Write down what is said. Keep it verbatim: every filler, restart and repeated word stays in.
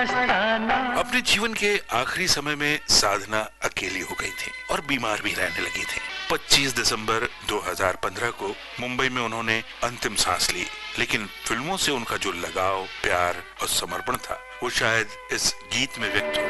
अपने जीवन के आखिरी समय में साधना अकेली हो गई थी और बीमार भी रहने लगी थी। पच्चीस दिसंबर दो हज़ार पंद्रह को मुंबई में उन्होंने अंतिम सांस ली, लेकिन फिल्मों से उनका जो लगाव, प्यार और समर्पण था वो शायद इस गीत में व्यक्त हो